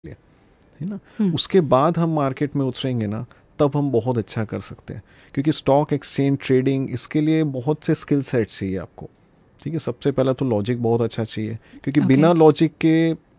लिए, है ना। उसके बाद हम मार्केट में उतरेंगे ना, तब हम बहुत अच्छा कर सकते हैं, क्योंकि स्टॉक एक्सचेंज ट्रेडिंग इसके लिए बहुत से स्किल सेट चाहिए आपको। ठीक है, सबसे पहला तो लॉजिक बहुत अच्छा चाहिए, क्योंकि ओके। बिना लॉजिक के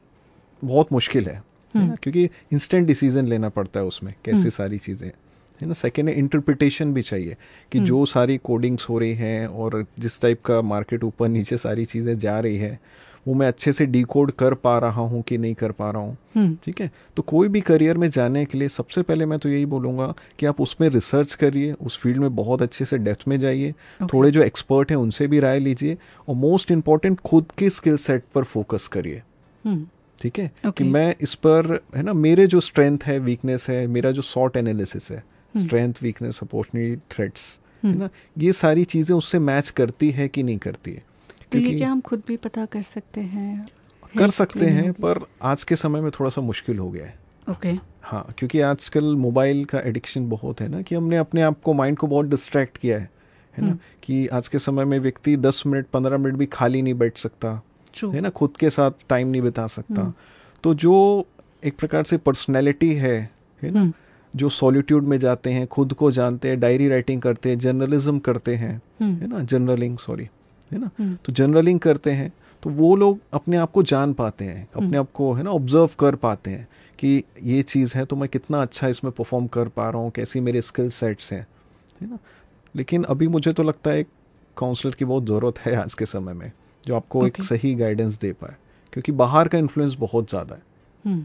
बहुत मुश्किल है हम्म। ना, क्योंकि इंस्टेंट डिसीजन लेना पड़ता है उसमें, कैसे हम्म। सारी चीज़ें, है ना। सेकेंड है इंटरप्रिटेशन भी चाहिए, कि हम्म। जो सारी कोडिंग्स हो रही हैं और जिस टाइप का मार्केट ऊपर नीचे सारी चीज़ें जा रही है, वो मैं अच्छे से डिकोड कर पा रहा हूँ कि नहीं कर पा रहा हूँ। हम्म। ठीक है, तो कोई भी करियर में जाने के लिए सबसे पहले मैं तो यही बोलूँगा कि आप उसमें रिसर्च करिए, उस फील्ड में बहुत अच्छे से डेप्थ में जाइए, ओके। थोड़े जो एक्सपर्ट हैं उनसे भी राय लीजिए, और मोस्ट इम्पॉर्टेंट खुद के स्किल सेट पर फोकस करिए। हम्म। ठीक है, कि ओके। मैं इस पर, है ना, मेरे जो स्ट्रेंथ है, वीकनेस है, मेरा जो शॉर्ट एनालिसिस है, हम्म। स्ट्रेंथ, वीकनेस, अपॉर्चुनिटी, थ्रेट्स, है हम्म। ना, ये सारी चीज़ें उससे मैच करती है कि नहीं करती है। तो ये क्योंकि क्या हम खुद भी पता कर सकते हैं, कर हेल्प सकते लेनी हैं, होगी? पर आज के समय में थोड़ा सा मुश्किल हो गया है। ओके। हाँ, क्योंकि आजकल मोबाइल का एडिक्शन बहुत है ना, कि हमने अपने आप को, माइंड को बहुत डिस्ट्रैक्ट किया है ना, हम्म। कि आज के समय में व्यक्ति 10 मिनट 15 मिनट भी खाली नहीं बैठ सकता, ट्रू। है ना, खुद के साथ टाइम नहीं बिता सकता। हम्म। तो जो एक प्रकार से पर्सनैलिटी है ना, हम्म। जो सॉलिट्यूड में जाते हैं, खुद को जानते हैं, डायरी राइटिंग करते हैं, जर्नलिज्म करते हैं, हम्म। है ना, जर्नलिंग, सॉरी, है ना, हम्म। तो जर्नलिंग करते हैं, तो वो लोग अपने आप को जान पाते हैं, हम्म। अपने आप को, है ना, ऑब्जर्व कर पाते हैं कि ये चीज़ है तो मैं कितना अच्छा इसमें परफॉर्म कर पा रहा हूँ, कैसी मेरे स्किल सेट्स हैं, है ना। लेकिन अभी मुझे तो लगता है काउंसलर की बहुत ज़रूरत है आज के समय में, जो आपको एक ओके। सही गाइडेंस दे पाए, क्योंकि बाहर का इन्फ्लुएंस बहुत ज़्यादा है। हम्म।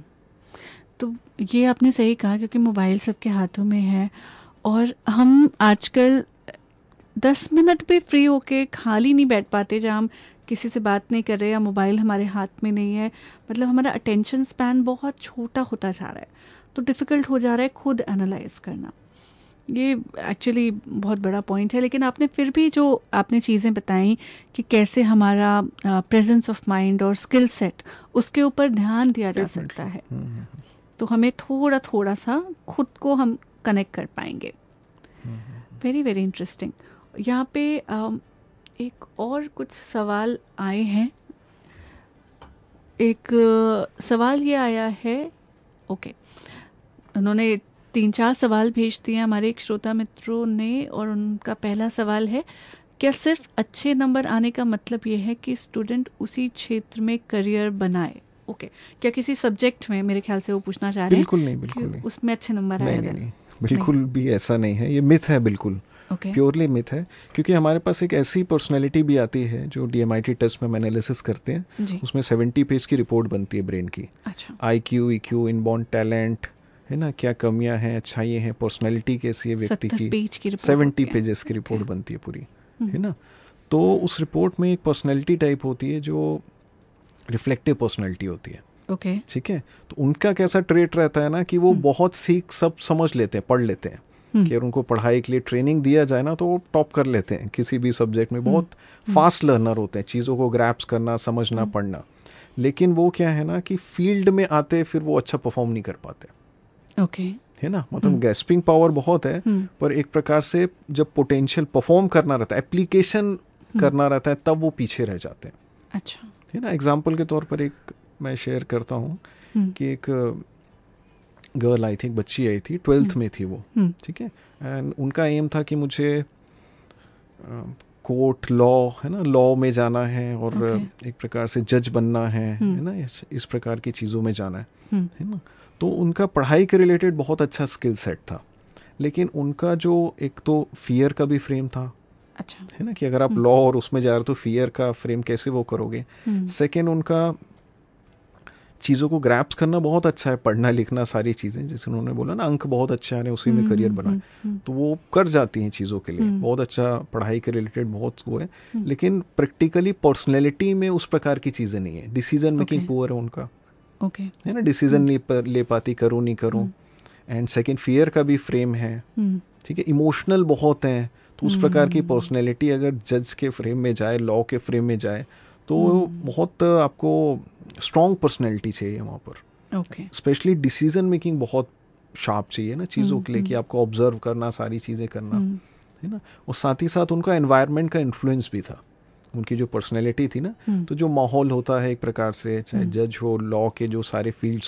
तो ये आपने सही कहा, क्योंकि मोबाइल सबके हाथों में है, और हम आजकल 10 मिनट भी फ्री होके खाली नहीं बैठ पाते जहाँ हम किसी से बात नहीं कर रहे या मोबाइल हमारे हाथ में नहीं है। मतलब हमारा अटेंशन स्पैन बहुत छोटा होता जा रहा है, तो डिफ़िकल्ट हो जा रहा है खुद एनालाइज करना। ये एक्चुअली बहुत बड़ा पॉइंट है। लेकिन आपने फिर भी जो आपने चीज़ें बताई कि कैसे हमारा प्रेजेंस ऑफ माइंड और स्किल सेट, उसके ऊपर ध्यान दिया जा सकता डेफिनेटली। है, तो हमें थोड़ा थोड़ा सा खुद को हम कनेक्ट कर पाएंगे। Very very interesting. यहाँ पे एक और कुछ सवाल आए हैं। एक सवाल ये आया है, ओके, उन्होंने 3-4 सवाल भेज दिए हमारे एक श्रोता मित्रों ने, और उनका पहला सवाल है, क्या सिर्फ अच्छे नंबर आने का मतलब ये है कि स्टूडेंट उसी क्षेत्र में करियर बनाए? ओके, क्या किसी सब्जेक्ट में, मेरे ख्याल से वो पूछना चाह रहे हैं बिल्कुल नहीं, कि बिल्कुल नहीं। उसमें अच्छे नंबर नहीं आए नहीं देन? नहीं, नहीं। बिल्कुल भी ऐसा नहीं है, ये मिथ है, बिल्कुल ओके। प्योरली मिथ है। क्योंकि हमारे पास एक ऐसी पर्सनैलिटी भी आती है जो DMIT टेस्ट में हम एनालिसिस करते हैं, जी। उसमें 70 पेज की रिपोर्ट बनती है ब्रेन की। अच्छा। IQ, EQ, इनबॉर्न टैलेंट, है ना, क्या कमियां हैं, अच्छाइयाँ हैं, पर्सनैलिटी कैसी है व्यक्ति 70 की, पेज की रिपोर्ट 70 होती है? पेजेस की ओके। रिपोर्ट बनती है पूरी, है हम्म। ना। तो उस रिपोर्ट में एक पर्सनैलिटी टाइप होती है जो रिफ्लेक्टिव पर्सनैलिटी होती है। ओके। ठीक है, तो उनका कैसा ट्रेट रहता है ना, कि वो हम्म। बहुत सीख सब समझ लेते हैं, पढ़ लेते हैं, हम्म। कि अगर उनको पढ़ाई के लिए ट्रेनिंग दिया जाए ना, तो वो टॉप कर लेते हैं किसी भी सब्जेक्ट में, हम्म। बहुत फास्ट लर्नर होते हैं, चीज़ों को ग्रैप्स करना, समझना, हम्म। पढ़ना। लेकिन वो क्या है ना, कि फील्ड में आते फिर वो अच्छा परफॉर्म नहीं कर पाते, ओके। है ना। मतलब हम्म। ग्रेस्पिंग पावर बहुत है, हम्म। पर एक प्रकार से जब पोटेंशियल परफॉर्म करना रहता है, एप्लीकेशन हम्म। करना रहता है, तब वो पीछे रह जाते हैं, अच्छा। है ना। एग्जाम्पल के तौर पर एक मैं शेयर करता हूँ, हम्म। कि एक गर्ल आई थी, एक बच्ची आई थी, 12th हम्म। में थी वो। हम्म। ठीक है, एंड उनका एम था कि मुझे कोर्ट लॉ, है ना, लॉ में जाना है, और ओके। एक प्रकार से जज बनना है हम्म। ना, इस प्रकार की चीज़ों में जाना हम्म। है ना। तो उनका पढ़ाई के रिलेटेड बहुत अच्छा स्किल सेट था, लेकिन उनका जो एक तो फियर का भी फ्रेम था, अच्छा। है ना, कि अगर आप हम्म। लॉ और उसमें जा रहे हो तो फियर का फ्रेम कैसे वो करोगे। हम्म। सेकेंड, उनका चीज़ों को ग्रैप्स करना बहुत अच्छा है, पढ़ना लिखना सारी चीज़ें, जैसे उन्होंने बोला ना, अंक बहुत अच्छे आ रहे हैं, उसी में करियर बनाए, तो वो कर जाती हैं चीज़ों के लिए, हम्म। बहुत अच्छा पढ़ाई के रिलेटेड बहुत वो है। हम्म। लेकिन प्रैक्टिकली पर्सनैलिटी में उस प्रकार की चीज़ें नहीं है, डिसीजन मेकिंग ओके। पुअर है उनका, ओके। है ना, डिसीजन हम्म। नहीं ले पाती, करूँ नहीं करूँ। हम्म। एंड सेकेंड, फियर का भी फ्रेम है। हम्म। ठीक है, इमोशनल बहुत हैं, तो उस प्रकार की हम्म। पर्सनैलिटी अगर जज के फ्रेम में जाए, लॉ के फ्रेम में जाए, तो हम्म। बहुत आपको स्ट्रॉन्ग पर्सनैलिटी चाहिए वहाँ पर। ओके। स्पेशली डिसीजन मेकिंग बहुत शार्प चाहिए ना चीज़ों हम्म। के लिए, कि आपको ऑब्जर्व करना, सारी चीज़ें करना, हम्म। है ना। और साथ ही साथ उनका एनवायरनमेंट का इन्फ्लुएंस भी था, उनकी जो पर्सनैलिटी थी ना, हम्म। तो जो माहौल होता है एक प्रकार से, चाहे हम्म। जज हो, लॉ के जो सारे फील्ड्स होते हैं,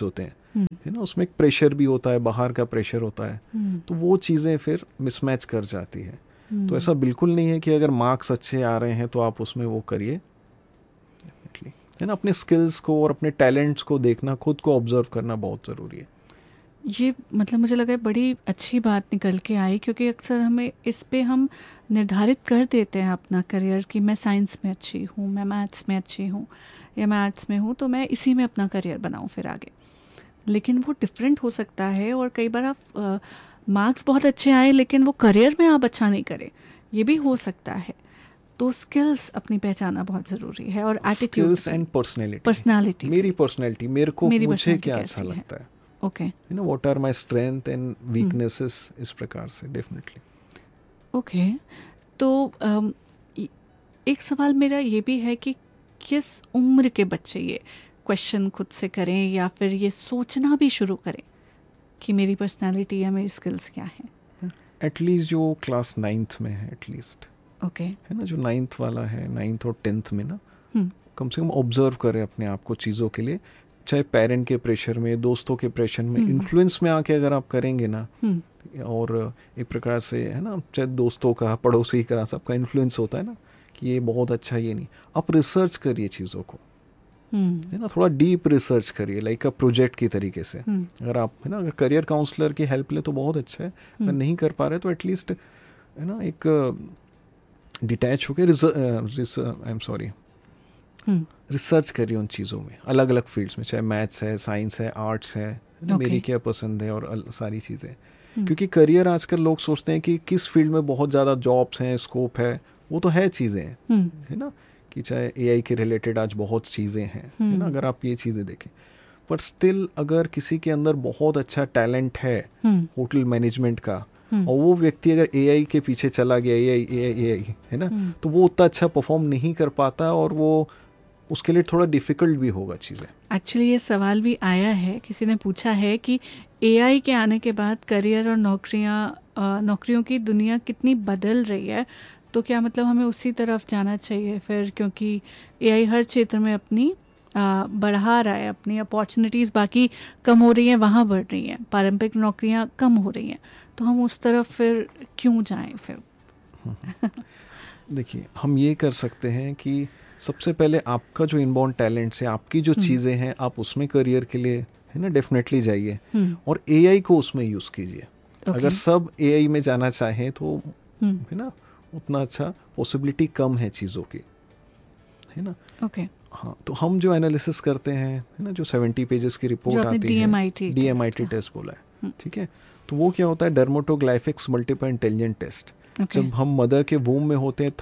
है ना, उसमें एक प्रेशर भी होता है, बाहर का प्रेशर होता है, तो वो चीज़ें फिर मिसमैच कर जाती है। तो ऐसा बिल्कुल नहीं है कि अगर मार्क्स अच्छे आ रहे हैं तो आप उसमें वो करिए, है ना। अपने स्किल्स को और अपने टैलेंट्स को देखना, खुद को ऑब्जर्व करना बहुत ज़रूरी है। ये मतलब मुझे लगा बड़ी अच्छी बात निकल के आई, क्योंकि अक्सर हमें इस पे हम निर्धारित कर देते हैं अपना करियर कि मैं साइंस में अच्छी हूँ, मैं मैथ्स में अच्छी हूँ, या मैं आर्ट्स में हूँ तो मैं इसी में अपना करियर बनाऊँ फिर आगे। लेकिन वो डिफरेंट हो सकता है, और कई बार आप मार्क्स बहुत अच्छे आए लेकिन वो करियर में आप अच्छा नहीं करें, ये भी हो सकता है। तो स्किल्स अपनी पहचाना बहुत ज़रूरी है, और एटीट्यूड, स्किल्स एंड पर्सनैलिटी, मेरी पर्सनैलिटी, मुझे क्या अच्छा लगता है, okay, you know, what are my strength and weaknesses, इस प्रकार से डेफिनेटली। ओके। तो एक सवाल मेरा ये भी है कि किस उम्र के बच्चे ये क्वेश्चन खुद से करें, या फिर ये सोचना भी शुरू करें कि मेरी पर्सनालिटी या मेरी स्किल्स क्या है? एटलीस्ट जो क्लास 9th में है, एटलीस्ट, ओके, है ना, जो 9th वाला है, 9th और 10th में ना, कम से कम ऑब्जर्व करें अपने आप को चीज़ों के लिए, चाहे पेरेंट के प्रेशर में, दोस्तों के प्रेशर में, इन्फ्लुएंस में आके अगर आप करेंगे ना, और एक प्रकार से, है ना, चाहे दोस्तों का, पड़ोसी का, सबका इन्फ्लुएंस होता है ना कि ये बहुत अच्छा, ये नहीं, आप रिसर्च करिए चीज़ों को, है ना, थोड़ा डीप रिसर्च करिए, लाइक अ प्रोजेक्ट की तरीके से। अगर आप, है ना, अगर करियर काउंसलर की हेल्प ले तो बहुत अच्छा है, अगर नहीं कर पा रहे तो एटलीस्ट, है ना, एक डिटैच होकर रिसर्च करिए उन चीज़ों में, अलग अलग फील्ड्स में, चाहे मैथ्स है, साइंस है, आर्ट्स है, मेरी क्या पसंद है, और सारी चीज़ें। क्योंकि करियर आजकल लोग सोचते हैं कि किस फील्ड में बहुत ज़्यादा जॉब्स हैं, स्कोप है, वो तो है चीज़ें, है ना, कि चाहे एआई के रिलेटेड आज बहुत चीज़ें हैं, है ना, अगर आप ये चीज़ें देखें, पर स्टिल अगर किसी के अंदर बहुत अच्छा टैलेंट है होटल मैनेजमेंट का, और वो व्यक्ति अगर एआई के पीछे चला गया, एआई, है ना, तो वो उतना अच्छा परफॉर्म नहीं कर पाता, और वो उसके लिए थोड़ा डिफिकल्ट भी होगा चीज़ें। एक्चुअली ये सवाल भी आया है, किसी ने पूछा है कि एआई के आने के बाद करियर और नौकरियों की दुनिया कितनी बदल रही है, तो क्या मतलब हमें उसी तरफ जाना चाहिए फिर, क्योंकि एआई हर क्षेत्र में अपनी बढ़ा रहा है, अपनी अपॉर्चुनिटीज़ बाकी कम हो रही हैं, वहाँ बढ़ रही हैं, पारंपरिक नौकरियाँ कम हो रही हैं, तो हम उस तरफ फिर क्यों जाएं फिर? देखिए, हम ये कर सकते हैं कि सबसे पहले आपका जो इनबॉर्न टैलेंट्स है, आपकी जो चीज़ें हैं, आप उसमें करियर के लिए, है ना, डेफिनेटली जाइए, और एआई को उसमें यूज़ कीजिए। अगर सब एआई में जाना चाहें तो, है ना, उतना अच्छा पॉसिबिलिटी कम है चीज़ों की, है ना। ओके, हाँ, तो हम जो एनालिसिस करते हैं, है ना, जो 70 पेजेस की रिपोर्ट आती है, डीएमआईटी टेस्ट बोला है, ठीक है, तो वो क्या होता है, डर्मेटोग्लाइफिक्स मल्टीपल इंटेलिजेंट टेस्ट। जब हम मदर के वूम में होते हैं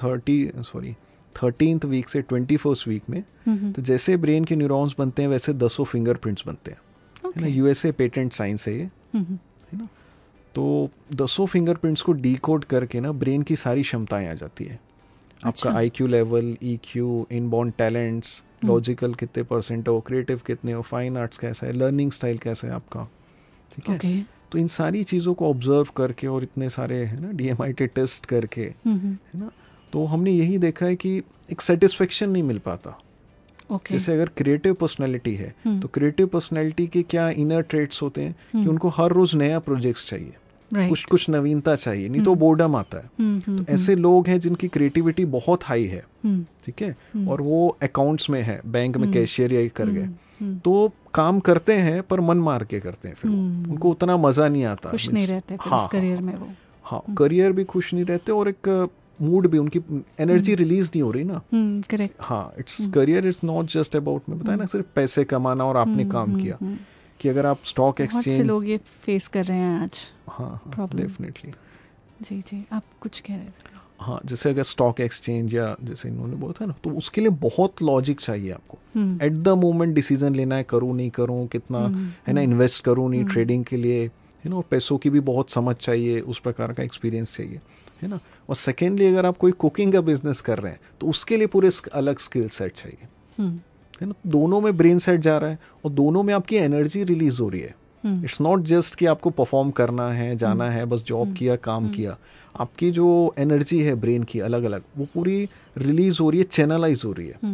13th वीक से 21st वीक में, तो जैसे ब्रेन के न्यूरॉन्स बनते हैं वैसे 10 फिंगरप्रिंट्स बनते हैं, है ना, यूएसए पेटेंट साइंस है ये, है ना। तो 10 फिंगरप्रिंट्स को डीकोड करके ना ब्रेन की सारी क्षमताएं आ जाती है, आपका IQ level, EQ, inborn talents, logical कितने परसेंट हो, क्रिएटिव कितने हो, फाइन आर्ट्स कैसा है, लर्निंग स्टाइल कैसा है आपका, ठीक है। तो इन सारी चीज़ों को ऑब्जर्व करके और इतने सारे, है ना, डीएमआईटी टेस्ट करके, है ना, तो हमने यही देखा है कि एक सेटिस्फेक्शन नहीं मिल पाता। जैसे अगर क्रिएटिव पर्सनैलिटी है, तो क्रिएटिव पर्सनैलिटी के क्या इनर ट्रेट्स होते हैं कि उनको हर रोज नया प्रोजेक्ट्स चाहिए, कुछ नवीनता चाहिए, नहीं तो बोर्डम आता है। तो ऐसे लोग हैं जिनकी क्रिएटिविटी बहुत हाई है, ठीक है, और वो अकाउंट्स में है, बैंक में कैशियर या कर गए, तो काम करते हैं पर मन मार के करते हैं, फिर उनको उतना मजा नहीं आता, खुश नहीं रहते फिर उस करियर में वो। हाँ, करियर भी खुश नहीं रहते, और एक मूड भी, उनकी एनर्जी रिलीज नहीं हो रही ना। करेक्ट। हाँ, it's career is not just about, मैं बताया ना, सिर्फ पैसे कमाना और आपने काम किया, कि अगर आप स्टॉक एक्सचेंज, बहुत से लोग ये फेस कर रहे हैं आज। हाँ, डेफिनेटली। जी, आप कुछ कह रहे थे। हाँ, जैसे अगर स्टॉक एक्सचेंज या जैसे इन्होंने बोला था ना, तो उसके लिए बहुत लॉजिक चाहिए आपको, एट द मोमेंट डिसीजन लेना है, करूँ नहीं करूँ, कितना, है ना, इन्वेस्ट करूँ नहीं, ट्रेडिंग के लिए, है ना, और पैसों की भी बहुत समझ चाहिए, उस प्रकार का एक्सपीरियंस चाहिए, है ना। और सेकेंडली अगर आप कोई कुकिंग का बिजनेस कर रहे हैं तो उसके लिए पूरे अलग स्किल सेट चाहिए, है ना। दोनों में ब्रेन सेट जा रहा है और दोनों में आपकी एनर्जी रिलीज हो रही है। इट्स नॉट जस्ट कि आपको परफॉर्म करना है, जाना है, बस जॉब किया, काम किया, आपकी जो एनर्जी है ब्रेन की अलग अलग, वो पूरी रिलीज हो रही है, चैनलाइज हो रही है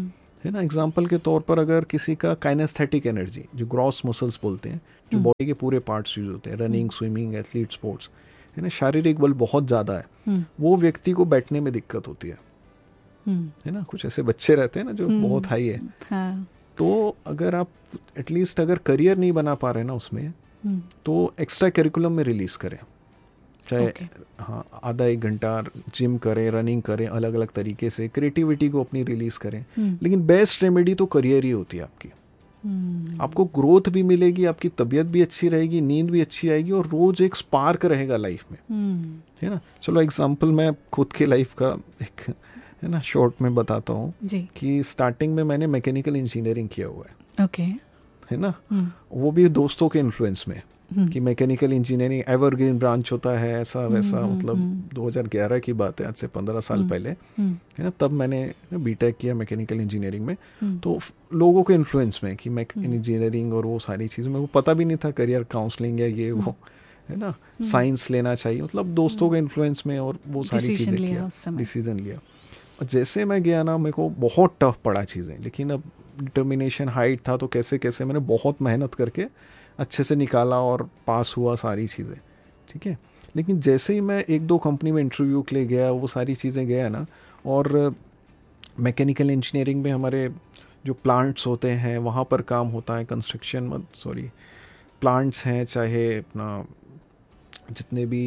है ना। एग्जाम्पल के तौर पर अगर किसी का काइनेस्थेटिक एनर्जी, जो ग्रॉस मसल्स बोलते हैं, जो बॉडी के पूरे पार्ट्स यूज होते हैं, रनिंग, स्विमिंग, एथलीट स्पोर्ट्स, है ना, शारीरिक बल बहुत ज़्यादा है, वो व्यक्ति को बैठने में दिक्कत होती है ना। कुछ ऐसे बच्चे रहते हैं ना जो बहुत हाई है, हाँ. तो अगर आप एटलीस्ट अगर करियर नहीं बना पा रहे ना उसमें, तो एक्स्ट्रा करिकुलम में रिलीज करें, चाहे हाँ आधा एक घंटा जिम करें, रनिंग करें, अलग अलग तरीके से क्रिएटिविटी को अपनी रिलीज करें। लेकिन बेस्ट रेमेडी तो करियर ही होती है आपकी। आपको ग्रोथ भी मिलेगी, आपकी तबीयत भी अच्छी रहेगी, नींद भी अच्छी आएगी, और रोज एक स्पार्क रहेगा लाइफ में, है ना। चलो एग्जाम्पल मैं खुद के लाइफ का एक, है ना, शॉर्ट में बताता हूँ कि स्टार्टिंग में मैंने मैकेनिकल इंजीनियरिंग किया हुआ है, है ना। वो भी दोस्तों के इन्फ्लुएंस में, कि मैकेनिकल इंजीनियरिंग एवरग्रीन ब्रांच होता है, ऐसा वैसा, मतलब 2011 की बात है, आज से 15 साल पहले, है ना। तब मैंने बीटेक किया मैकेनिकल इंजीनियरिंग में, तो लोगों के इन्फ्लुएंस में कि इंजीनियरिंग और वो सारी चीज़ें, मेरे को पता भी नहीं था करियर काउंसलिंग या ये वो, है ना, साइंस लेना चाहिए, मतलब दोस्तों के इन्फ्लुएंस में, और वो सारी चीज़ें किया, डिसीजन लिया। और जैसे मैं गया ना, मेरे को बहुत टफ पड़ा चीज़ें, लेकिन अब डिटर्मिनेशन हाइट था, तो कैसे कैसे मैंने बहुत मेहनत करके अच्छे से निकाला और पास हुआ सारी चीज़ें, ठीक है। लेकिन जैसे ही मैं एक दो कंपनी में इंटरव्यू के लिए गया, वो सारी चीज़ें गया ना, और मैकेनिकल इंजीनियरिंग में हमारे जो प्लांट्स होते हैं वहाँ पर काम होता है, कंस्ट्रक्शन प्लांट्स हैं, चाहे अपना जितने भी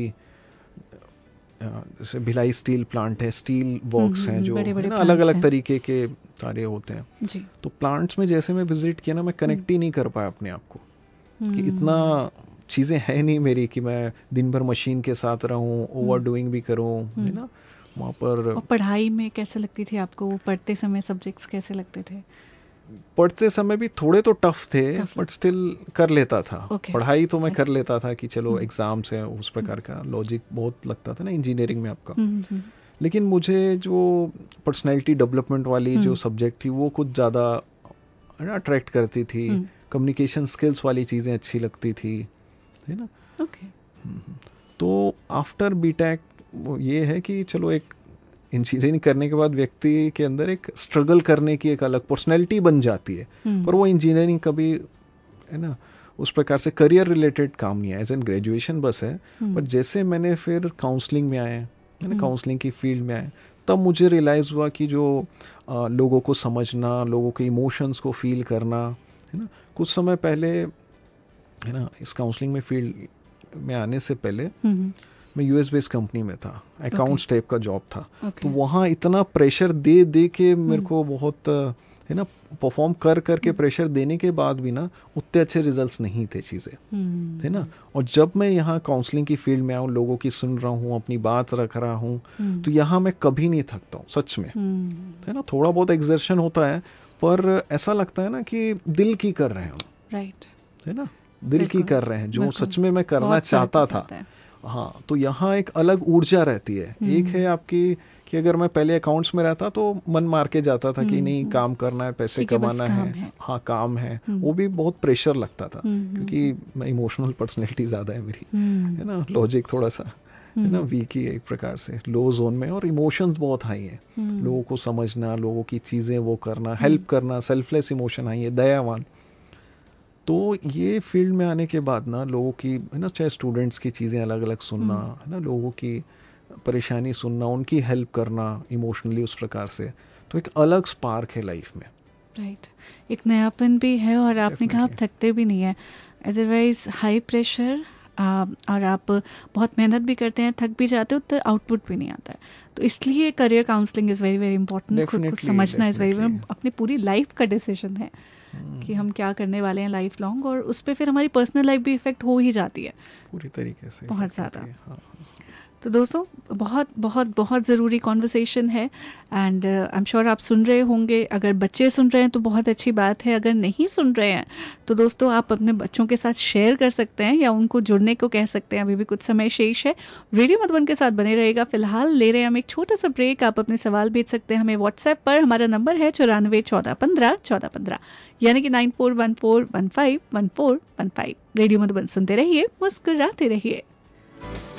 जैसे भिलाई स्टील प्लांट है, स्टील वर्क्स हैं, जो है ना, अलग अलग तरीके के सारे होते हैं जी। तो प्लांट्स में जैसे मैं विजिट किया ना, मैं कनेक्ट ही नहीं कर पाया अपने आप को, कि इतना चीज़ें है नहीं मेरी कि मैं दिन भर मशीन के साथ रहूं, ओवर डूइंग भी करूं, है ना वहाँ पर। और पढ़ाई में कैसे लगती थी आपको, पढ़ते समय सब्जेक्ट्स कैसे लगते थे? पढ़ते समय भी थोड़े तो टफ थे, बट स्टिल कर लेता था। पढ़ाई तो मैं कर लेता था कि चलो एग्जाम्स है, उस प्रकार का लॉजिक बहुत लगता था ना इंजीनियरिंग में आपका। लेकिन मुझे जो पर्सनैलिटी डेवलपमेंट वाली जो सब्जेक्ट थी, वो कुछ ज़्यादा अट्रैक्ट करती थी, कम्युनिकेशन स्किल्स वाली चीज़ें अच्छी लगती थी, है ना। तो आफ्टर बीटेक ये है कि चलो एक इंजीनियरिंग करने के बाद व्यक्ति के अंदर एक स्ट्रगल करने की एक अलग पर्सनैलिटी बन जाती है, पर वो इंजीनियरिंग कभी, है ना, उस प्रकार से करियर रिलेटेड काम नहीं है, एज एन ग्रेजुएशन बस है। पर जैसे मैंने फिर काउंसलिंग में आए, है ना, काउंसलिंग की फील्ड में आए, तब मुझे रियलाइज़ हुआ कि जो लोगों को समझना, लोगों के इमोशंस को फील करना, है ना। कुछ समय पहले, है ना, इस काउंसलिंग में फील्ड में आने से पहले मैं यूएस बेस्ड कंपनी में था, अकाउंट्स टाइप का जॉब था। तो वहाँ इतना प्रेशर दे दे के मेरे को बहुत, है ना, परफॉर्म कर करके प्रेशर देने के बाद भी ना उतने अच्छे रिजल्ट्स नहीं थे चीज़ें, है ना। और जब मैं यहाँ काउंसलिंग की फील्ड में आऊँ, लोगों की सुन रहा हूँ, अपनी बात रख रहा हूँ, तो यहाँ मैं कभी नहीं थकता हूँ सच में, है ना। थोड़ा बहुत एक्सर्शन होता है, पर ऐसा लगता है ना कि दिल की कर रहे हैं हम, राइट, है ना, दिल की कर रहे हैं, जो सच में मैं करना चाहता था। हाँ, तो यहाँ एक अलग ऊर्जा रहती है। एक है आपकी कि अगर मैं पहले अकाउंट्स में रहता तो मन मार के जाता था कि नहीं, काम करना है, पैसे कमाना है, हाँ काम है, वो भी बहुत प्रेशर लगता था, क्योंकि मैं इमोशनल पर्सनैलिटी ज़्यादा है मेरी, है ना, लॉजिक थोड़ा सा, है ना, वीक ही है एक प्रकार से, लो जोन में, और इमोशंस बहुत हाई है, लोगों को समझना, लोगों की चीज़ें वो करना, हेल्प करना, सेल्फलेस इमोशन हाई है, दयावान। तो ये फील्ड में आने के बाद ना लोगों की, है ना, चाहे स्टूडेंट्स की चीज़ें अलग अलग सुनना, है ना, लोगों की परेशानी सुनना, उनकी हेल्प करना इमोशनली उस प्रकार से, तो एक अलग स्पार्क है लाइफ में, राइट। एक नयापन भी है, और आपने कहा आप थकते भी नहीं है, अदरवाइज हाई प्रेशर और आप बहुत मेहनत भी करते हैं, थक भी जाते हो, तो आउटपुट भी नहीं आता है। तो इसलिए career counselling is very very important. खुद को समझना इज़ वेरी, अपनी पूरी लाइफ का डिसीजन है कि हम क्या करने वाले हैं लाइफ लॉन्ग, और उस पर फिर हमारी पर्सनल लाइफ भी इफेक्ट हो ही जाती है पूरी तरीके से, बहुत ज़्यादा। तो दोस्तों बहुत बहुत बहुत ज़रूरी कॉन्वर्सेशन है, एंड आई एम श्योर आप सुन रहे होंगे। अगर बच्चे सुन रहे हैं तो बहुत अच्छी बात है, अगर नहीं सुन रहे हैं तो दोस्तों आप अपने बच्चों के साथ शेयर कर सकते हैं, या उनको जुड़ने को कह सकते हैं। अभी भी कुछ समय शेष है, रेडियो मधुबन के साथ बने रहेगा। फिलहाल ले रहे हैं हम एक छोटा सा ब्रेक। आप अपने सवाल भेज सकते हैं हमें व्हाट्सएप पर, हमारा नंबर है 9414151415, यानी कि 9414151415। रेडियो मधुबन सुनते रहिए, मुस्कुराते रहिए।